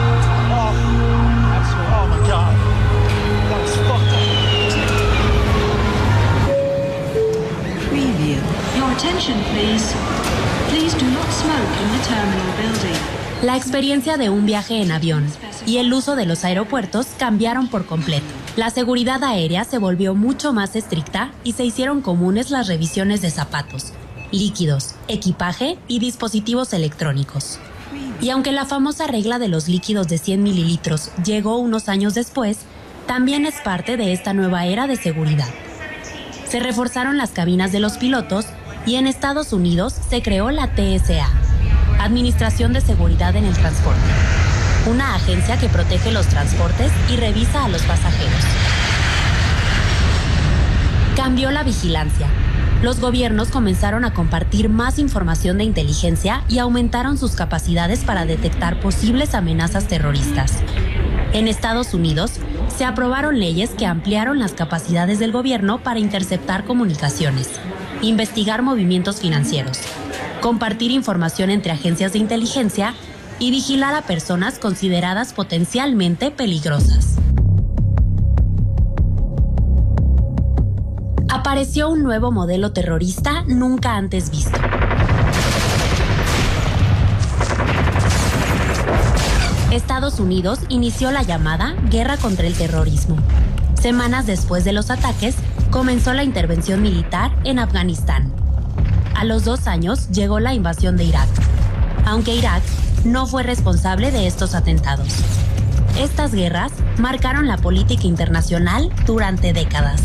Preview. Your attention, please. Please do not smoke in the terminal building. La experiencia de un viaje en avión y el uso de los aeropuertos cambiaron por completo. La seguridad aérea se volvió mucho más estricta y se hicieron comunes las revisiones de zapatos, líquidos, equipaje y dispositivos electrónicos. Y aunque la famosa regla de los líquidos de 100 mililitros llegó unos años después, también es parte de esta nueva era de seguridad. Se reforzaron las cabinas de los pilotos y en Estados Unidos se creó la TSA, Administración de Seguridad en el Transporte, una agencia que protege los transportes y revisa a los pasajeros. Cambió la vigilancia. Los gobiernos comenzaron a compartir más información de inteligencia y aumentaron sus capacidades para detectar posibles amenazas terroristas. En Estados Unidos, se aprobaron leyes que ampliaron las capacidades del gobierno para interceptar comunicaciones, investigar movimientos financieros, compartir información entre agencias de inteligencia y vigilar a personas consideradas potencialmente peligrosas. Apareció un nuevo modelo terrorista nunca antes visto. Estados Unidos inició la llamada Guerra contra el Terrorismo. Semanas después de los ataques, comenzó la intervención militar en Afganistán. A los 2 años llegó la invasión de Irak, aunque Irak no fue responsable de estos atentados. Estas guerras marcaron la política internacional durante décadas.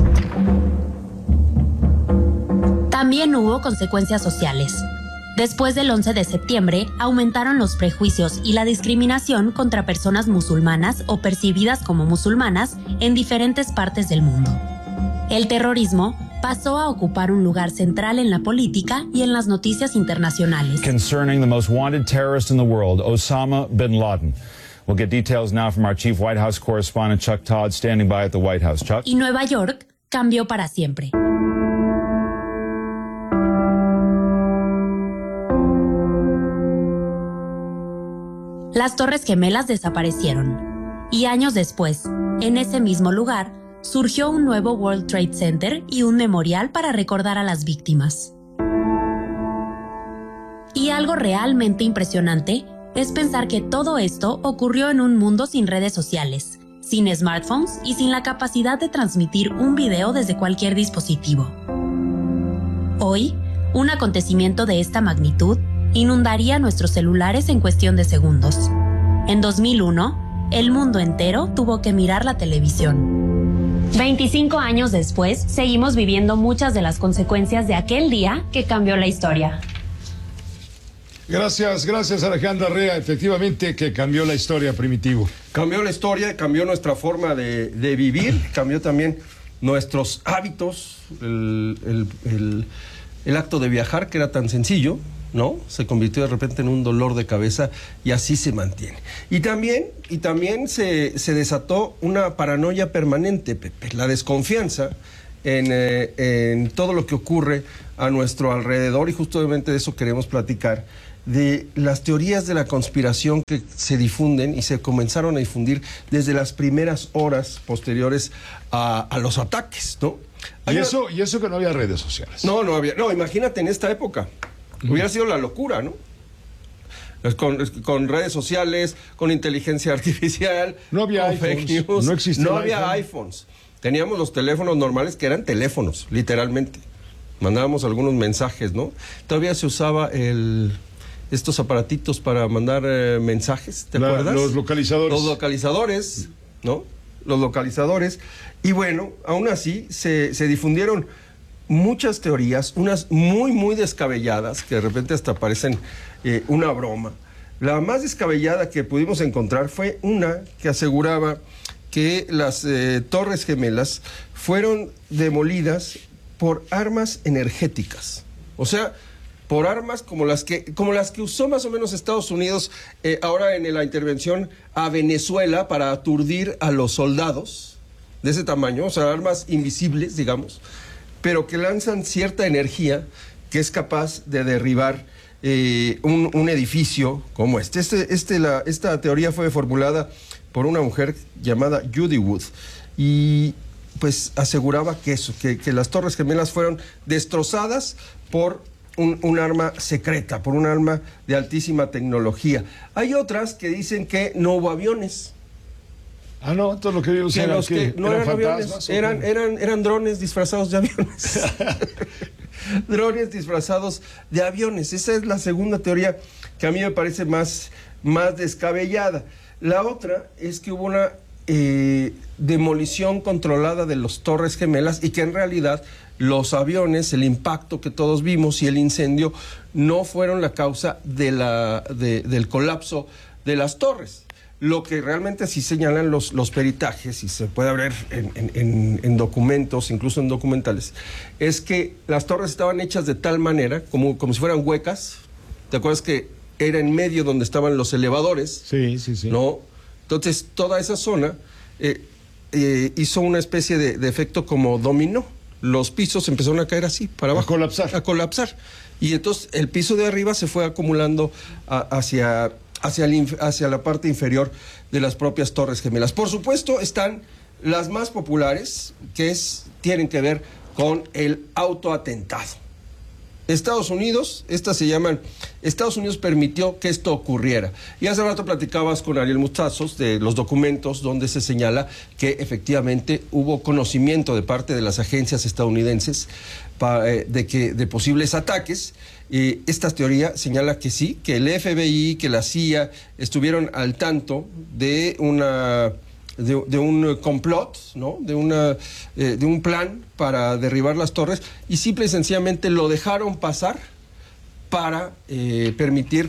También hubo consecuencias sociales. Después del 11 de septiembre, aumentaron los prejuicios y la discriminación contra personas musulmanas o percibidas como musulmanas en diferentes partes del mundo. El terrorismo pasó a ocupar un lugar central en la política y en las noticias internacionales. Concerning the most wanted terrorist in the world, Osama bin Laden. We'll get details now from our chief White House correspondent Chuck Todd, standing by at the White House. Chuck. Y Nueva York cambió para siempre. Las Torres Gemelas desaparecieron. Y años después, en ese mismo lugar, surgió un nuevo World Trade Center y un memorial para recordar a las víctimas. Y algo realmente impresionante es pensar que todo esto ocurrió en un mundo sin redes sociales, sin smartphones y sin la capacidad de transmitir un video desde cualquier dispositivo. Hoy, un acontecimiento de esta magnitud inundaría nuestros celulares en cuestión de segundos. En 2001, el mundo entero tuvo que mirar la televisión. 25 años después, seguimos viviendo muchas de las consecuencias de aquel día que cambió la historia. Gracias Alejandra Rea, efectivamente que cambió la historia, Primitivo. Cambió la historia, cambió nuestra forma de vivir, cambió también nuestros hábitos, el acto de viajar, que era tan sencillo, ¿no? Se convirtió de repente en un dolor de cabeza y así se mantiene. Y también se desató una paranoia permanente, Pepe, la desconfianza en todo lo que ocurre a nuestro alrededor, y justamente de eso queremos platicar, de las teorías de la conspiración que se difunden y se comenzaron a difundir desde las primeras horas posteriores a los ataques, ¿no? Y eso que no había redes sociales. No había. No, imagínate en esta época. Hubiera sido la locura, ¿no? Con redes sociales, con inteligencia artificial, no había con iPhones, fake news, no había iPhones. Teníamos los teléfonos normales que eran teléfonos, literalmente. Mandábamos algunos mensajes, ¿no? Todavía se usaba estos aparatitos para mandar mensajes, ¿te acuerdas? Los localizadores. Los localizadores, ¿no? Los localizadores. Y bueno, aún así se difundieron muchas teorías, unas muy, muy descabelladas, que de repente hasta parecen una broma. La más descabellada que pudimos encontrar fue una que aseguraba que las Torres Gemelas fueron demolidas por armas energéticas. O sea, por armas como las que usó más o menos Estados Unidos ahora en la intervención a Venezuela para aturdir a los soldados de ese tamaño, o sea, armas invisibles, digamos, pero que lanzan cierta energía que es capaz de derribar un edificio como este. Esta teoría fue formulada por una mujer llamada Judy Wood y pues aseguraba que las Torres Gemelas fueron destrozadas por un arma secreta, por un arma de altísima tecnología. Hay otras que dicen que no hubo aviones. Ah, no, todo lo que vimos no eran aviones, eran drones disfrazados de aviones. Drones disfrazados de aviones. Esa es la segunda teoría que a mí me parece más descabellada. La otra es que hubo una demolición controlada de las Torres Gemelas y que en realidad los aviones, el impacto que todos vimos y el incendio no fueron la causa del colapso de las torres. Lo que realmente sí señalan los peritajes, y se puede ver en documentos, incluso en documentales, es que las torres estaban hechas de tal manera, como si fueran huecas. ¿Te acuerdas que era en medio donde estaban los elevadores? Sí. ¿No? Entonces, toda esa zona hizo una especie de efecto como dominó. Los pisos empezaron a caer así, para abajo. A colapsar. Y entonces el piso de arriba se fue acumulando hacia la parte inferior de las propias Torres Gemelas. Por supuesto, están las más populares, tienen que ver con el autoatentado. Estados Unidos permitió que esto ocurriera. Y hace rato platicabas con Ariel Mustazos de los documentos donde se señala que efectivamente hubo conocimiento de parte de las agencias estadounidenses de posibles ataques. Esta teoría señala que sí, que el FBI, que la CIA estuvieron al tanto de un complot, ¿no? De un plan para derribar las torres, y simple y sencillamente lo dejaron pasar para permitir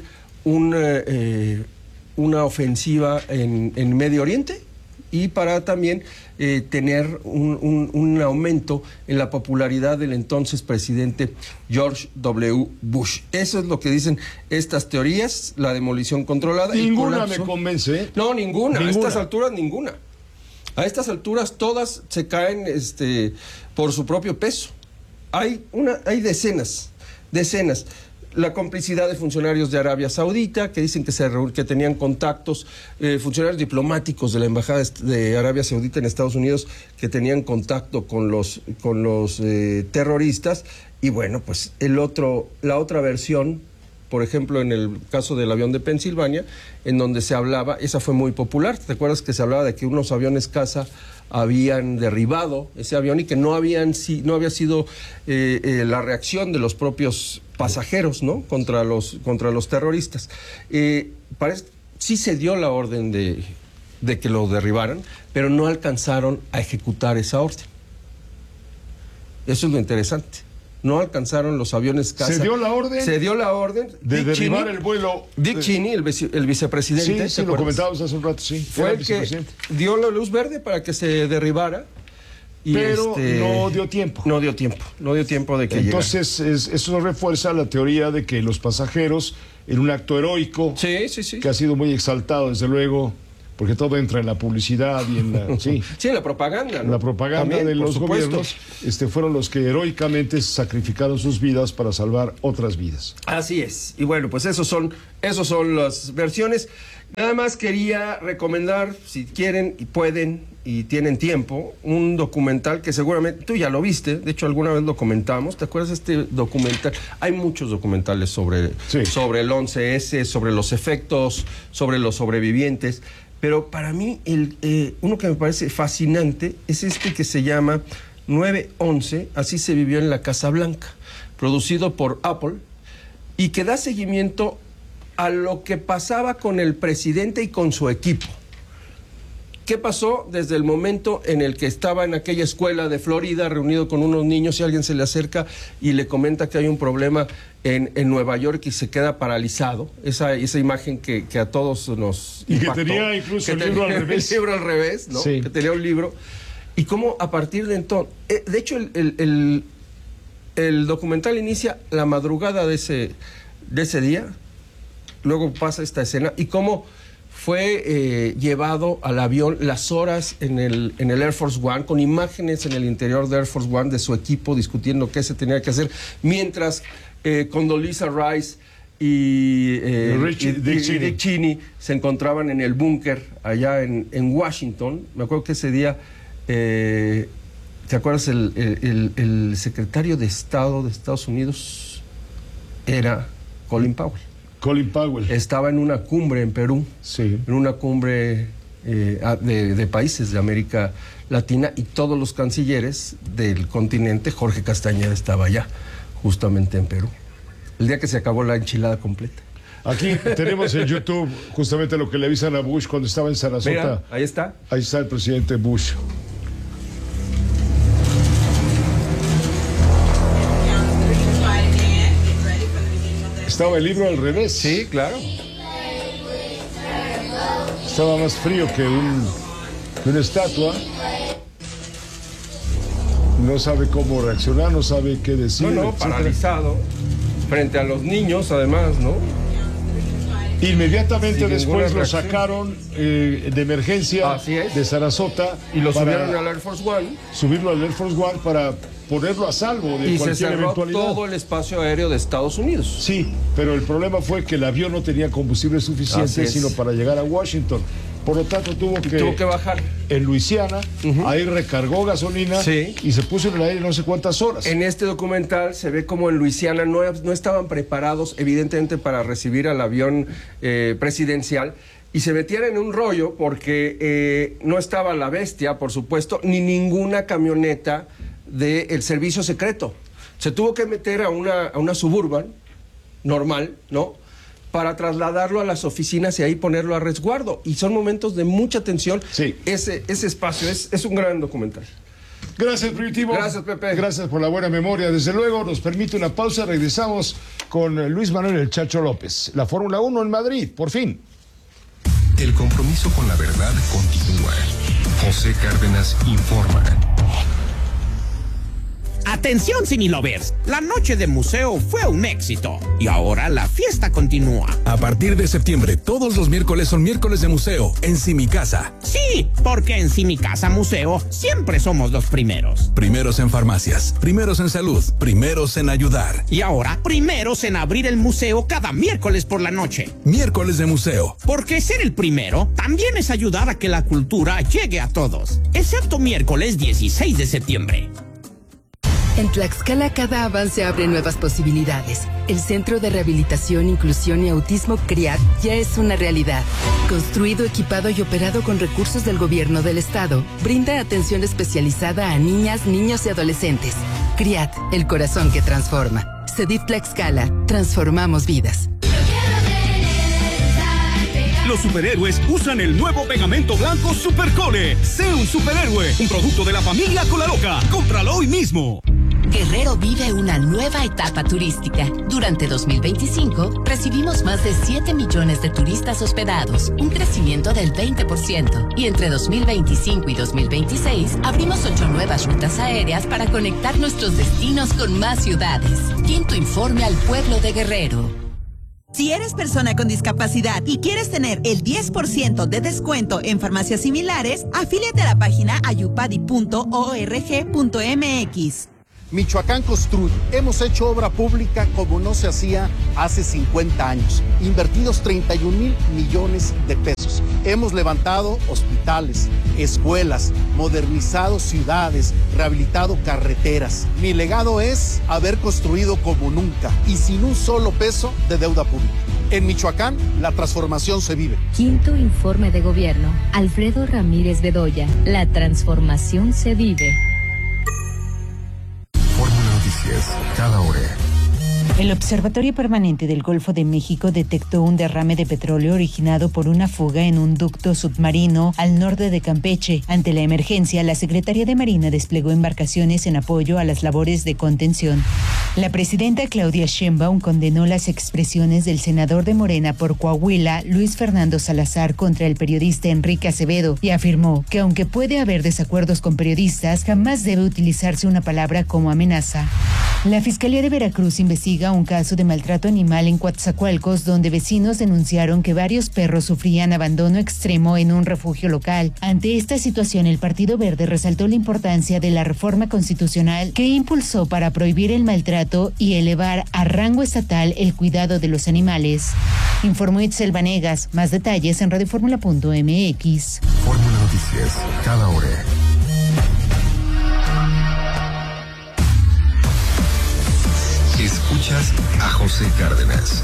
una ofensiva en Medio Oriente y para también tener un aumento en la popularidad del entonces presidente George W. Bush. Eso es lo que dicen estas teorías, la demolición controlada. Ninguna me convence, ¿eh? No, ninguna. A estas alturas, ninguna. A estas alturas todas se caen por su propio peso. Hay decenas. La complicidad de funcionarios de Arabia Saudita, que dicen que tenían contactos, funcionarios diplomáticos de la Embajada de Arabia Saudita en Estados Unidos, que tenían contacto con los terroristas. Y bueno, pues la otra versión por ejemplo, en el caso del avión de Pensilvania, en donde se hablaba, esa fue muy popular, ¿te acuerdas que se hablaba de que unos aviones caza habían derribado ese avión y que no había sido la reacción de los propios pasajeros, ¿no?, contra los terroristas? Sí se dio la orden de que lo derribaran, pero no alcanzaron a ejecutar esa orden. Eso es lo interesante. No alcanzaron los aviones caza. ¿Se dio la orden? Se dio la orden de derribar el vuelo. Dick Cheney, el vicepresidente. Sí, lo comentábamos hace un rato, sí. Fue el que dio la luz verde para que se derribara. Pero no dio tiempo. No dio tiempo de que Entonces, eso refuerza la teoría de que los pasajeros, en un acto heroico, que ha sido muy exaltado, desde luego, porque todo entra en la publicidad y en la, en la propaganda, ¿no? La propaganda también, de los gobiernos, fueron los que heroicamente sacrificaron sus vidas para salvar otras vidas. Así es. Y bueno, pues esos son las versiones. Nada más quería recomendar, si quieren y pueden y tienen tiempo, un documental que seguramente tú ya lo viste, de hecho alguna vez lo comentamos. ¿Te acuerdas de este documental? Hay muchos documentales sobre el 11S, sobre los efectos, sobre los sobrevivientes. Pero para mí, uno que me parece fascinante es este que se llama 9/11, así se vivió en la Casa Blanca, producido por Apple, y que da seguimiento a lo que pasaba con el presidente y con su equipo. ¿Qué pasó desde el momento en el que estaba en aquella escuela de Florida reunido con unos niños y alguien se le acerca y le comenta que hay un problema en Nueva York y se queda paralizado? Esa imagen que a todos nos impactó. Y que tenía incluso el libro al revés. El libro al revés, ¿no? Sí. Que tenía un libro. Y cómo a partir de entonces... de hecho, el documental inicia la madrugada de ese día, luego pasa esta escena, y cómo fue llevado al avión las horas en el Air Force One, con imágenes en el interior de Air Force One de su equipo discutiendo qué se tenía que hacer, mientras Condoleezza Rice y Dick Cheney se encontraban en el búnker allá en Washington. Me acuerdo que ese día, ¿te acuerdas? El secretario de Estado de Estados Unidos era Colin Powell. Estaba en una cumbre en Perú, en una cumbre de países de América Latina, y todos los cancilleres del continente. Jorge Castañeda estaba allá, justamente en Perú, el día que se acabó la enchilada completa. Aquí tenemos en YouTube justamente lo que le avisan a Bush cuando estaba en Sarasota. Mira, ahí está. Ahí está el presidente Bush. Estaba el libro al revés. Sí, claro. Estaba más frío que una estatua. No sabe cómo reaccionar, no sabe qué decir. No, paralizado. Frente a los niños, además, ¿no? Inmediatamente después lo sacaron de emergencia de Sarasota. Y lo subieron al Air Force One. Subirlo al Air Force One para ponerlo a salvo de cualquier eventualidad. Todo el espacio aéreo de Estados Unidos. Sí, pero el problema fue que el avión no tenía combustible suficiente sino para llegar a Washington. Por lo tanto tuvo que bajar en Luisiana. Ahí recargó gasolina y se puso en el aire no sé cuántas horas. En este documental se ve como en Luisiana no estaban preparados evidentemente para recibir al avión presidencial, y se metían en un rollo porque no estaba la bestia, por supuesto, ni ninguna camioneta del servicio secreto. Se tuvo que meter a una Suburban normal, ¿no?, para trasladarlo a las oficinas y ahí ponerlo a resguardo. Y son momentos de mucha tensión. Sí. Ese espacio es un gran documental. Gracias, Primitivo. Gracias, Pepe. Gracias por la buena memoria. Desde luego, nos permite una pausa. Regresamos con Luis Manuel El Chacho López. La Fórmula 1 en Madrid, por fin. El compromiso con la verdad continúa. José Cárdenas informa. Atención, Cinelovers, la noche de museo fue un éxito y ahora la fiesta continúa. A partir de septiembre, todos los miércoles son miércoles de museo en Simicasa. Sí, porque en Simicasa Museo siempre somos los primeros. Primeros en farmacias, primeros en salud, primeros en ayudar. Y ahora, primeros en abrir el museo cada miércoles por la noche. Miércoles de museo. Porque ser el primero también es ayudar a que la cultura llegue a todos, excepto miércoles 16 de septiembre. En Tlaxcala cada avance abre nuevas posibilidades. El Centro de Rehabilitación, Inclusión y Autismo CRIAT ya es una realidad. Construido, equipado y operado con recursos del gobierno del estado, brinda atención especializada a niñas, niños y adolescentes. CRIAT, el corazón que transforma. CEDIF Tlaxcala, transformamos vidas. Los superhéroes usan el nuevo pegamento blanco Supercole. Sé un superhéroe, un producto de la familia Colaloca. Cómpralo hoy mismo. Guerrero vive una nueva etapa turística. Durante 2025, recibimos más de 7 millones de turistas hospedados, un crecimiento del 20%. Y entre 2025 y 2026, abrimos 8 nuevas rutas aéreas para conectar nuestros destinos con más ciudades. Quinto informe al pueblo de Guerrero. Si eres persona con discapacidad y quieres tener el 10% de descuento en farmacias similares, afíliate a la página ayupadi.org.mx. Michoacán construye. Hemos hecho obra pública como no se hacía hace 50 años. Invertidos 31,000 millones de pesos. Hemos levantado hospitales, escuelas, modernizado ciudades, rehabilitado carreteras. Mi legado es haber construido como nunca y sin un solo peso de deuda pública. En Michoacán, la transformación se vive. Quinto informe de gobierno. Alfredo Ramírez Bedoya. La transformación se vive. Cada hora. El Observatorio Permanente del Golfo de México detectó un derrame de petróleo originado por una fuga en un ducto submarino al norte de Campeche. Ante la emergencia, la Secretaría de Marina desplegó embarcaciones en apoyo a las labores de contención. La presidenta Claudia Sheinbaum condenó las expresiones del senador de Morena por Coahuila, Luis Fernando Salazar, contra el periodista Enrique Acevedo y afirmó que aunque puede haber desacuerdos con periodistas, jamás debe utilizarse una palabra como amenaza. La Fiscalía de Veracruz investiga un caso de maltrato animal en Coatzacoalcos, donde vecinos denunciaron que varios perros sufrían abandono extremo en un refugio local. Ante esta situación, el Partido Verde resaltó la importancia de la reforma constitucional que impulsó para prohibir el maltrato y elevar a rango estatal el cuidado de los animales. Informó Itzel Vanegas. Más detalles en radioformula.mx. Fórmula Noticias, cada hora. Escuchas a José Cárdenas.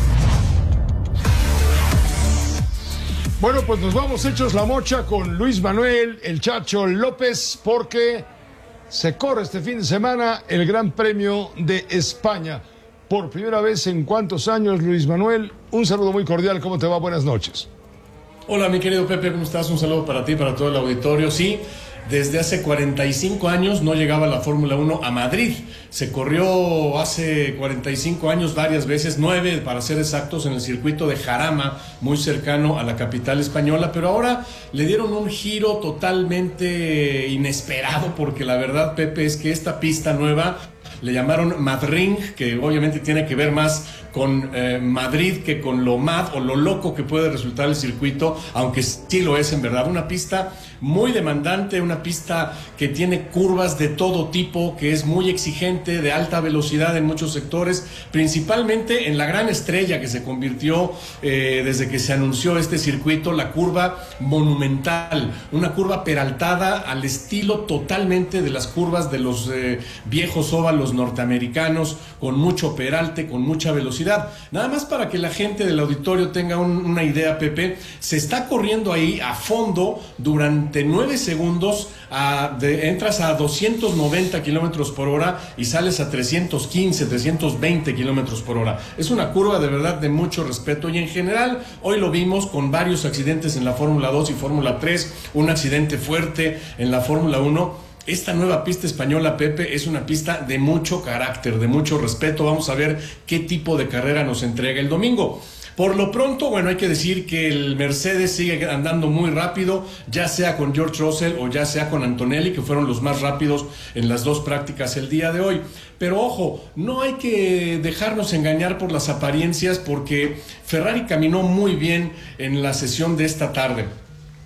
Bueno, pues nos vamos hechos la mocha con Luis Manuel, el Chacho López, porque se corre este fin de semana el Gran Premio de España. Por primera vez en cuántos años, Luis Manuel, un saludo muy cordial, ¿cómo te va? Buenas noches. Hola, mi querido Pepe, ¿cómo estás? Un saludo para ti, para todo el auditorio. Sí, desde hace 45 años no llegaba la Fórmula 1 a Madrid. Se corrió hace 45 años varias veces, 9 para ser exactos, en el circuito de Jarama, muy cercano a la capital española, pero ahora le dieron un giro totalmente inesperado, porque la verdad, Pepe, es que esta pista nueva le llamaron Madring, que obviamente tiene que ver más con Madrid que con lo mad o lo loco que puede resultar el circuito, aunque sí lo es en verdad. Una pista muy demandante, una pista que tiene curvas de todo tipo, que es muy exigente, de alta velocidad en muchos sectores, principalmente en la gran estrella que se convirtió desde que se anunció este circuito, la curva monumental, una curva peraltada al estilo totalmente de las curvas de los viejos óvalos norteamericanos, con mucho peralte, con mucha velocidad. Nada más para que la gente del auditorio tenga una idea, Pepe, se está corriendo ahí a fondo durante 9 segundos, entras a 290 kilómetros por hora y sales a 315, 320 kilómetros por hora. Es una curva de verdad de mucho respeto, y en general hoy lo vimos con varios accidentes en la Fórmula 2 y Fórmula 3, un accidente fuerte en la Fórmula 1. Esta nueva pista española, Pepe, es una pista de mucho carácter, de mucho respeto. Vamos a ver qué tipo de carrera nos entrega el domingo. Por lo pronto, bueno, hay que decir que el Mercedes sigue andando muy rápido, ya sea con George Russell o ya sea con Antonelli, que fueron los más rápidos en las dos prácticas el día de hoy. Pero ojo, no hay que dejarnos engañar por las apariencias, porque Ferrari caminó muy bien en la sesión de esta tarde.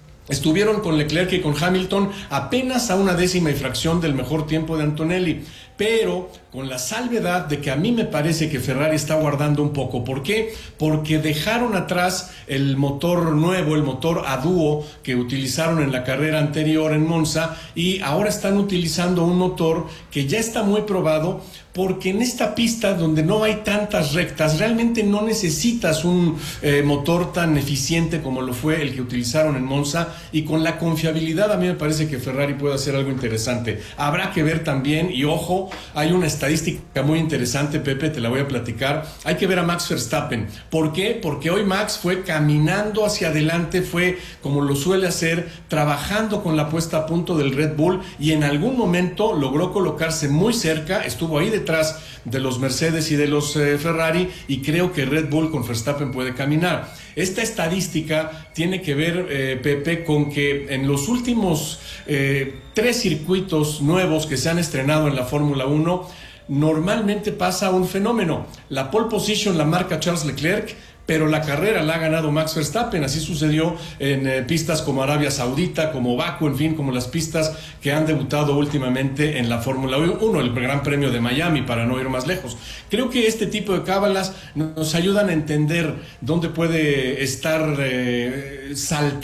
Estuvieron con Leclerc y con Hamilton apenas a 1/10 y fracción del mejor tiempo de Antonelli. pero con la salvedad de que a mí me parece que Ferrari está guardando un poco. ¿Por qué? Porque dejaron atrás el motor nuevo, el motor a dúo que utilizaron en la carrera anterior en Monza, y ahora están utilizando un motor que ya está muy probado, porque en esta pista donde no hay tantas rectas, realmente no necesitas un motor tan eficiente como lo fue el que utilizaron en Monza, y con la confiabilidad a mí me parece que Ferrari puede hacer algo interesante. Habrá que ver también, y ojo, hay una estadística muy interesante, Pepe, te la voy a platicar. Hay que ver a Max Verstappen. ¿Por qué? Porque hoy Max fue caminando hacia adelante, fue como lo suele hacer, trabajando con la puesta a punto del Red Bull, y en algún momento logró colocarse muy cerca, estuvo ahí detrás de los Mercedes y de los Ferrari, y creo que Red Bull con Verstappen puede caminar. Esta estadística tiene que ver, Pepe, con que en los últimos 3 circuitos nuevos que se han estrenado en la Fórmula 1, normalmente pasa un fenómeno. La pole position la marca Charles Leclerc, pero la carrera la ha ganado Max Verstappen. Así sucedió en pistas como Arabia Saudita, como Bakú, en fin, como las pistas que han debutado últimamente en la Fórmula 1, el Gran Premio de Miami, para no ir más lejos. Creo que este tipo de cábalas nos ayudan a entender dónde puede estar saltando